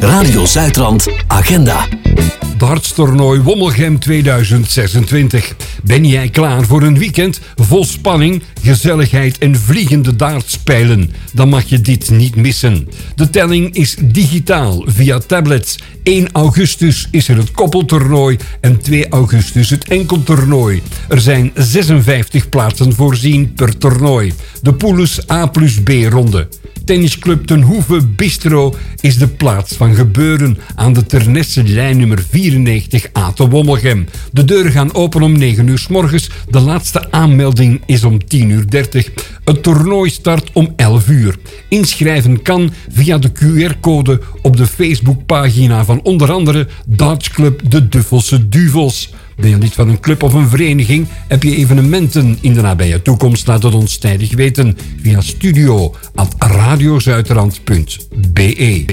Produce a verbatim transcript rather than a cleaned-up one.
Radio Zuidrand Agenda. Dartstoernooi Wommelgem tweeduizend zesentwintig. Ben jij klaar voor een weekend vol spanning, gezelligheid en vliegende dartspijlen? Dan mag je dit niet missen. De telling is digitaal via tablets. één augustus is er het koppeltoernooi en twee augustus het enkeltoernooi. Er zijn zesenvijftig plaatsen voorzien per toernooi. De poules A plus B ronde. Tennisclub Ten Hoeve Bistro is de plaats van gebeuren aan de Ternesse lijn nummer vierennegentig A te Wommelgem. De deuren gaan open om negen uur 's morgens. De laatste aanmelding is om tien uur dertig. Het toernooi start om elf uur. Inschrijven kan via de Q R-code op de Facebookpagina van onder andere Dartsclub De Duffelse Duvels. Ben je lid van een club of een vereniging? Heb je evenementen in de nabije toekomst? Laat het ons tijdig weten via studio at radiozuiderland punt be.